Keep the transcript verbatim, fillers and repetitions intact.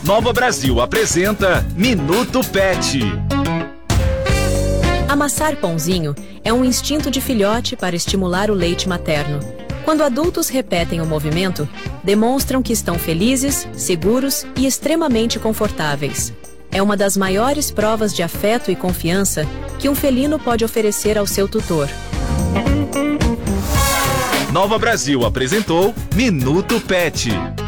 Nova Brasil apresenta Minuto Pet. Amassar pãozinho é um instinto de filhote para estimular o leite materno. Quando adultos repetem o movimento, demonstram que estão felizes, seguros e extremamente confortáveis. É uma das maiores provas de afeto e confiança que um felino pode oferecer ao seu tutor. Nova Brasil apresentou Minuto Pet.